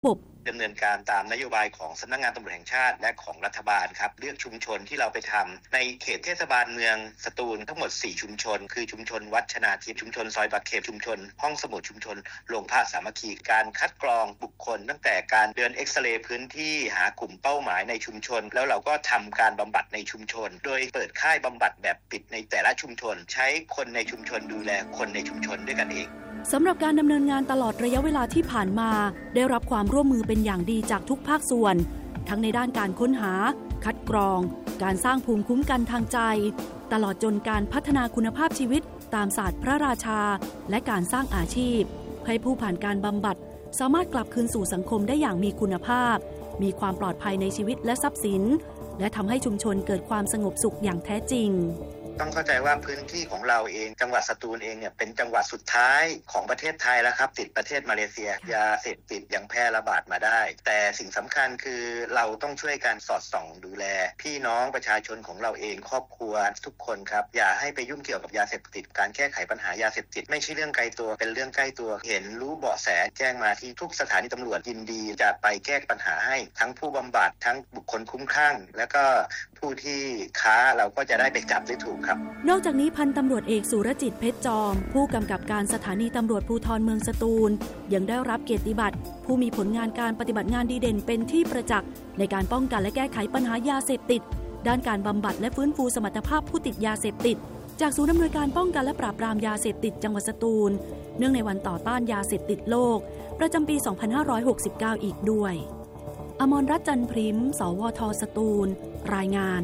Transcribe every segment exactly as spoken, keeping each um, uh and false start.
บบดำเนินการตามนโยบายของสำนักงานตำรวจแห่งชาติและของรัฐบาลครับเลือกชุมชนที่เราไปทำในเขตเทศบาลเมืองสตูลทั้งหมดสี่ชุมชนคือชุมชนวัดชนาทิพย์ชุมชนซอยปากเขตชุมชนห้องสมุดชุมชนโรงผ้าสามัคคีการคัดกรองบุคคลตั้งแต่การเดินเอ็กซเรย์พื้นที่หากลุ่มเป้าหมายในชุมชนแล้วเราก็ทำการบำบัดในชุมชนโดยเปิดค่ายบำบัดแบบปิดในแต่ละชุมชนใช้คนในชุมชนดูแลคนในชุมชนด้วยกันเองสำหรับการดำเนินงานตลอดระยะเวลาที่ผ่านมาได้รับความร่วมมือเป็นอย่างดีจากทุกภาคส่วนทั้งในด้านการค้นหาคัดกรองการสร้างภูมิคุ้มกันทางใจตลอดจนการพัฒนาคุณภาพชีวิตตามศาสตร์พระราชาและการสร้างอาชีพให้ผู้ผ่านการบำบัดสามารถกลับคืนสู่สังคมได้อย่างมีคุณภาพมีความปลอดภัยในชีวิตและทรัพย์สินและทำให้ชุมชนเกิดความสงบสุขอย่างแท้จริงต้องเข้าใจว่าพื้นที่ของเราเองจังหวัดสตูลเองเนี่ยเป็นจังหวัดสุดท้ายของประเทศไทยแล้วครับติดประเทศมาเลเซียยาเสพติดยังแพร่ระบาดมาได้แต่สิ่งสำคัญคือเราต้องช่วยกันสอดส่องดูแลพี่น้องประชาชนของเราเองครอบครัวทุกคนครับอย่าให้ไปยุ่งเกี่ยวกับยาเสพติดการแก้ไขปัญหายาเสพติดไม่ใช่เรื่องไกลตัวเป็นเรื่องใกล้ตัวเห็นรู้เบาะแสแจ้งมาที่ทุกสถานีตำรวจยินดีจะไปแก้ปัญหาให้ทั้งผู้บำบัดทั้งบุคคลคุ้มคลั่งแล้วก็ผู้ที่ค้าเราก็จะได้ไปจับได้ถูกครับนอกจากนี้พันตำรวจเอกสุรจิตเพชรจอมผู้กำกับการสถานีตำรวจภูธรเมืองสตูลยังได้รับเกียรติบัตรผู้มีผลงานการปฏิบัติงานดีเด่นเป็นที่ประจักษ์ในการป้องกันและแก้ไขปัญหายาเสพติดด้านการบำบัดและฟื้นฟูสมรรถภาพผู้ติดยาเสพติดจากศูนย์อำนวยการป้องกันและปราบปรามยาเสพติดจังหวัดสตูลเนื่องในวันต่อต้านยาเสพติดโลกประจำปี สองพันห้าร้อยหกสิบเก้า อีกด้วยอมรรัตน์จันทร์พริม สวท สตูลรายงาน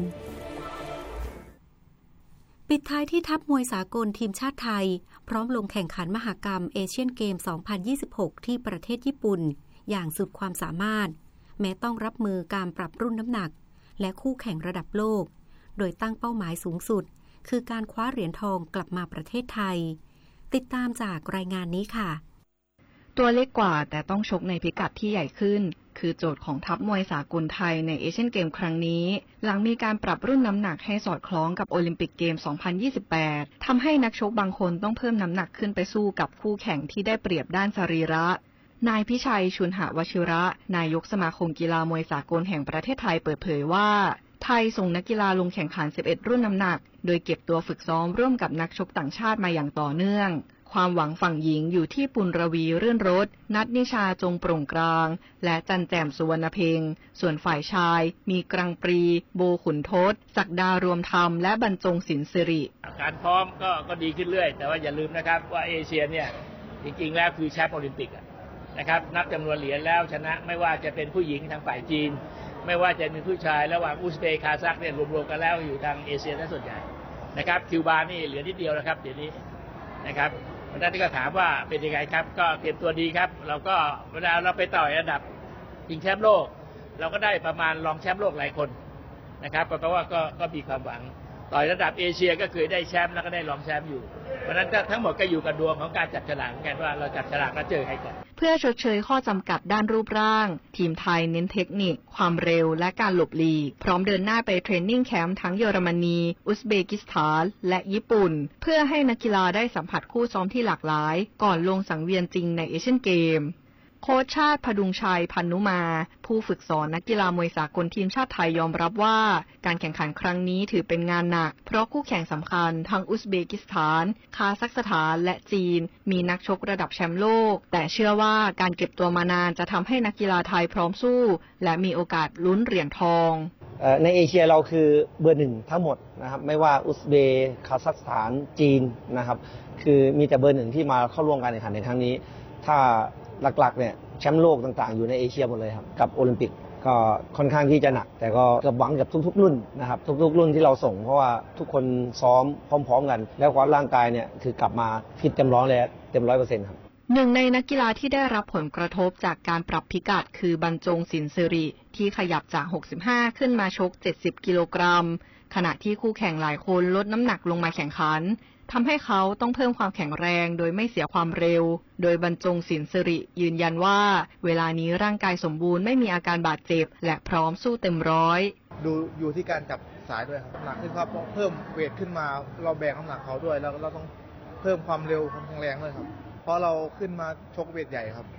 ปิดท้ายที่ทัพมวยสากลทีมชาติไทยพร้อมลงแข่งขันมหกรรมเอเชียนเกม สองพันยี่สิบหก ที่ประเทศญี่ปุ่นอย่างสุดความสามารถแม้ต้องรับมือการปรับรุ่นน้ำหนักและคู่แข่งระดับโลกโดยตั้งเป้าหมายสูงสุดคือการคว้าเหรียญทองกลับมาประเทศไทยติดตามจากรายงานนี้ค่ะตัวเล็กกว่าแต่ต้องชกในพิกัดที่ใหญ่ขึ้นคือโจทย์ของทัพมวยสากลไทยในเอเชียนเกมครั้งนี้หลังมีการปรับรุ่นน้ำหนักให้สอดคล้องกับโอลิมปิกเกม สองพันยี่สิบแปด ทำให้นักชกบางคนต้องเพิ่มน้ำหนักขึ้นไปสู้กับคู่แข่งที่ได้เปรียบด้านสรีระนายพิชัยชุนหวชิระนายกสมาคมกีฬามวยสากลแห่งประเทศไทยเปิดเผยว่าไทยส่งนักกีฬาลงแข่งขันสิบเอ็ดรุ่นน้ำหนักโดยเก็บตัวฝึกซ้อมร่วมกับนักชกต่างชาติมาอย่างต่อเนื่องความหวังฝั่งหญิงอยู่ที่ปุณรวีรื่นรสนัทนิชาจงโปร่งกลางและจันแจ่มสุวรรณเพ็งส่วนฝ่ายชายมีกรังปรีโบขุนทศศักดารวมธรรมและบรรจงศิลสิริการพร้อมก็ก็ดีขึ้นเรื่อยแต่ว่าอย่าลืมนะครับว่าเอเชียเนี่ยจริงๆแล้วคือแชมป์โอลิมปิกนะครับนับจำนวนเหรียญแล้วชนะไม่ว่าจะเป็นผู้หญิงทางฝ่ายจีนไม่ว่าจะเป็นผู้ชายระหว่างอุซเบย์คาซัคเนี่ยรวมๆกันแล้วอยู่ทางเอเชียส่วนใหญ่นะครับคิวบานี่เหลือนิดเดียวนะครับเดี๋ยวนี้นะครับวันนั้นก็ถามว่าเป็นยังไงครับก็เตรียมตัวดีครับเราก็เวลาเราไปต่อยอันดับชิงแชมป์โลกเราก็ได้ประมาณรองแชมป์โลกหลายคนนะครับเพราะว่าก็ก็มีความหวังต่อยระดับเอเชียก็เคยได้แชมป์แล้วก็ได้รองแชมป์อยู่เพราะนั้นก็ทั้งหมดก็อยู่กับดวงของการจับฉลากกันว่าเราจับฉลากแล้วเจอใครก่อนเพื่อชดเชยข้อจำกัดด้านรูปร่างทีมไทยเน้นเทคนิคความเร็วและการหลบหลีกพร้อมเดินหน้าไปเทรนนิ่งแคมป์ทั้งเยอรมนีอุซเบกิสถานและญี่ปุ่นเพื่อให้นักกีฬาได้สัมผัสคู่ซ้อมที่หลากหลายก่อนลงสังเวียนจริงในเอเชียนเกมโค้ชชาติพดุงชัยพันนุมาผู้ฝึกสอนนักกีฬามวยสากลทีมชาติไทยยอมรับว่าการแข่งขันครั้งนี้ถือเป็นงานหนักเพราะคู่แข่งสำคัญทั้งอุซเบกิสถานคาซัคสถานและจีนมีนักชกระดับแชมป์โลกแต่เชื่อว่าการเก็บตัวมานานจะทำให้นักกีฬาไทยพร้อมสู้และมีโอกาสลุ้นเหรียญทองในเอเชียเราคือเบอร์หนึ่งทั้งหมดนะครับไม่ว่าอุซเบย์คาซัคสถานจีนนะครับคือมีแต่เบอร์หนึ่งที่มาเข้าร่วมการแข่งขันในครั้งนี้ถ้าหลักๆเนี่ยแชมป์โลกต่างๆอยู่ในเอเชียหมดเลยครับกับโอลิมปิกก็ค่อนข้างที่จะหนักแต่ก็เกือบหวังกับทุกๆรุ่นนะครับทุกๆรุ่นที่เราส่งเพราะว่าทุกคนซ้อมพร้อมๆกันแล้วความร่างกายเนี่ยคือกลับมาฟิตเต็มร้อยเลยเต็มร้อยเปอร์เซ็นต์ครับหนึ่งในนักกีฬาที่ได้รับผลกระทบจากการปรับพิกัดคือบรรจงศิลสิริที่ขยับจากหกสิบห้าขึ้นมาชกเจ็ดสิบกิโลกรัมขณะที่คู่แข่งหลายคนลดน้ำหนักลงมาแข่งขันทำให้เขาต้องเพิ่มความแข็งแรงโดยไม่เสียความเร็วโดยบรรจงศิลสิริยืนยันว่าเวลานี้ร่างกายสมบูรณ์ไม่มีอาการบาดเจ็บและพร้อมสู้เต็มร้อยดูอยู่ที่การจับสายด้วยครับน้ำหนักขึ้นครับเพิ่มเวทขึ้นมาเราแบกน้ำหนักเขาด้วยแล้วเราต้องเพิ่มความเร็วความแข็งแรงด้วยครับเพราะเราขึ้นมาชกเวทใหญ่ครับ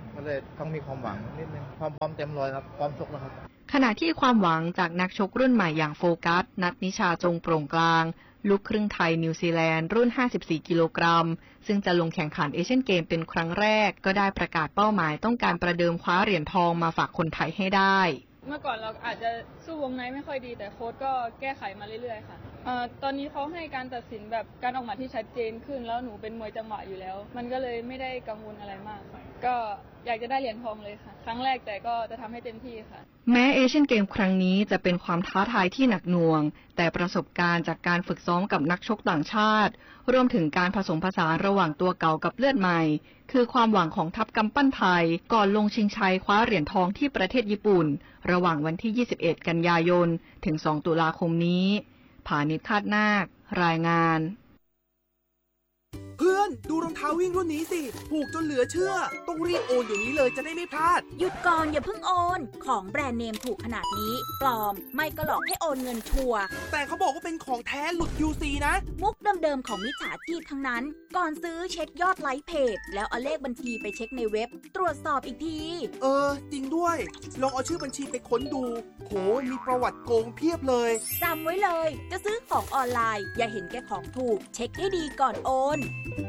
ก็เลยต้องมีความหวังนิดนึงความพร้อมเต็มร้อยครับพร้อมชกแล้วครับขณะที่ความหวังจากนักชกรุ่นใหม่อย่างโฟกัสนัทนิชาจงโปร่งกลางลูกครึ่งไทยนิวซีแลนด์รุ่นห้าสิบสี่กิโลกรัมซึ่งจะลงแข่งขันเอเชียนเกมเป็นครั้งแรกก็ได้ประกาศเป้าหมายต้องการประเดิมคว้าเหรียญทองมาฝากคนไทยให้ได้เมื่อก่อนเราอาจจะสู้วงในไม่ค่อยดีแต่โค้ชก็แก้ไขมาเรื่อยๆค่ะเอ่อตอนนี้เขาให้การตัดสินแบบการออกหมัดที่ชัดเจนขึ้นแล้วหนูเป็นมวยจังหวะอยู่แล้วมันก็เลยไม่ได้กังวลอะไรมากค่ะก็อยากจะได้เหรียญทองเลยค่ะครั้งแรกแต่ก็จะทำให้เต็มที่ค่ะแม้เอเชียนเกมครั้งนี้จะเป็นความท้าทายที่หนักหน่วงแต่ประสบการณ์จากการฝึกซ้อมกับนักชกต่างชาติรวมถึงการผสมผสานระหว่างตัวเก่ากับเลือดใหม่คือความหวังของทัพกำปั้นไทยก่อนลงชิงชัยคว้าเหรียญทองที่ประเทศญี่ปุ่นระหว่างวันที่ยี่สิบเอ็ดกันยายนถึงสองตุลาคมนี้ผานิช คาดนาครายงานเพื่อนดูรองเท้าวิ่งรุ่นนี้สิถูกจนเหลือเชื่อต้องรีบโอนเดี๋ยวนี้เลยจะได้ไม่พลาดหยุดก่อนอย่าเพิ่งโอนของแบรนด์เนมถูกขนาดนี้ปลอมไม่ก็หลอกให้โอนเงินชัวร์แต่เขาบอกว่าเป็นของแท้หลุด ยู ซี นะมุกเดิมๆของมิจฉาชีพทั้งนั้นก่อนซื้อเช็คยอดไลค์เพจแล้วเอาเลขบัญชีไปเช็คในเว็บตรวจสอบอีกทีเออจริงด้วยลองเอาชื่อบัญชีไปค้นดูโหมีประวัติโกงเพียบเลยจำไว้เลยจะซื้อของออนไลน์อย่าเห็นแก่ของถูกเช็คให้ดีก่อนโอน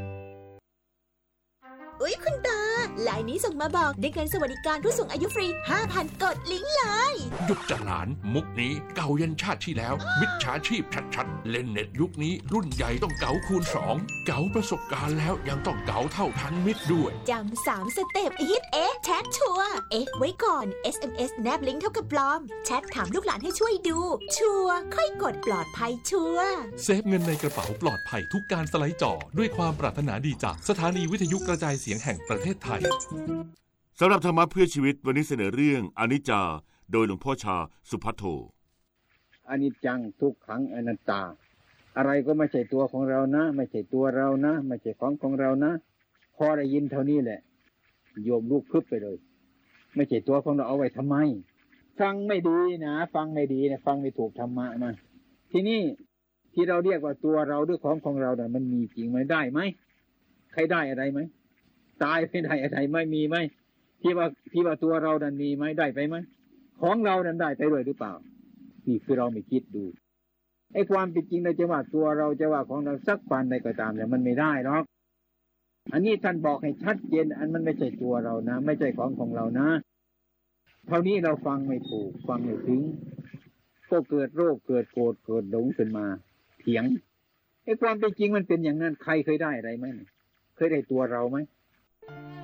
อุ๊ยคุณตาไลน์นี้ส่งมาบอกได้เงินสวัสดิการผู้สูงอายุฟรี ห้าพัน กดลิงก์เลยหยุดจะหลานมุกนี้เก่ายันชาติที่แล้วมิจฉาชีพชัดๆเล่นเน็ตยุคนี้รุ่นใหญ่ต้องเก๋าคูณสองเก๋าประสบการณ์แล้วยังต้องเก๋าเท่าทันมิตรด้วยจำสามสเต็ปฮิตเอ๊ะแชทชัวร์เอ๊ะไว้ก่อน เอส เอ็ม เอส แนบลิงก์เท่ากับปลอมแชทถามลูกหลานให้ช่วยดูชัวร์ค่อยกดปลอดภัยชัวร์เซฟเงินในกระเป๋าปลอดภัยทุกการสไลด์จอด้วยความปรารถนาดีจากสถานีวิทยุกระจายเสียงแห่งประเทศไทยสำหรับธรรมะเพื่อชีวิตวันนี้เสนอเรื่องอนิจจาโดยหลวงพ่อชาสุภัทโทอนิจจังทุกขังอนัตตาอะไรก็ไม่ใช่ตัวของเรานะไม่ใช่ตัวเรานะไม่ใช่ของของเรานะพอได้ยินเท่านี้แหละโยมลูกพึบไปเลยไม่ใช่ตัวของเราเอาไว้ทำไมฟังไม่ดีนะฟังไม่ดีนะฟังไม่ถูกธรรมะมาทีนี้ที่เราเรียกว่าตัวเราด้วยของของเราเนี่ยมันมีจริงไหมได้ไหมใครได้อะไรไหมตายไม่ได้อะไรไม่มีไหมที่ว่าที่ว่าตัวเรานั้นมีไหมได้ไปไหมของเรานั้นได้ไปด้วยหรือเปล่านี่คือเราไม่คิดดูไอ้ความเป็นจริงเราจะว่าตัวเราจะว่าของเราสักปานใดก็ตามเนี่ยมันไม่ได้หรอกอันนี้ท่านบอกให้ชัดเจนอันมันไม่ใช่ตัวเรานะไม่ใช่ของของเรานะเท่านี้เราฟังไม่ถูกฟังไม่ถึงก็เกิดโรคเกิดโกรธเกิดหลงขึ้นมาเถียงไอ้ความเป็นจริงมันเป็นอย่างนั้นใครเคยได้อะไรไหมเคยได้ตัวเราไหม